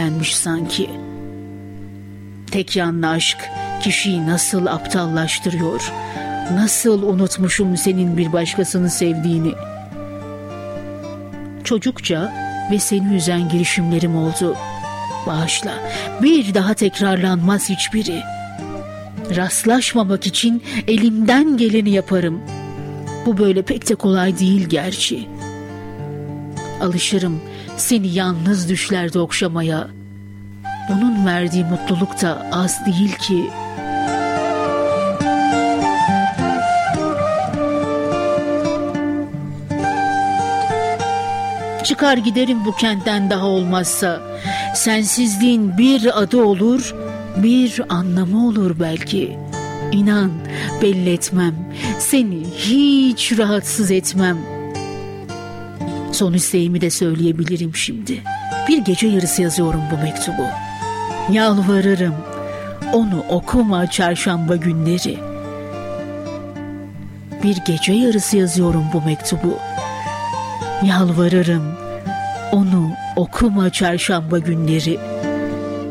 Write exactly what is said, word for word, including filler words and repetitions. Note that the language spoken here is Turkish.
şekillenmiş sanki. Tek yanlı aşk kişiyi nasıl aptallaştırıyor, nasıl unutmuşum senin bir başkasını sevdiğini. Çocukça ve seni üzen girişimlerim oldu. Bağışla, bir daha tekrarlanmaz hiçbiri. Rastlaşmamak için elimden geleni yaparım. Bu böyle pek de kolay değil gerçi. Alışırım seni yalnız düşlerde okşamaya. Bunun verdiği mutluluk da az değil ki. Çıkar giderim bu kentten daha olmazsa. Sensizliğin bir adı olur, bir anlamı olur belki. İnan belli etmem, seni hiç rahatsız etmem. Son isteğimi de söyleyebilirim şimdi. Bir gece yarısı yazıyorum bu mektubu. Yalvarırım, onu okuma çarşamba günleri. Bir gece yarısı yazıyorum bu mektubu. Yalvarırım, onu okuma çarşamba günleri.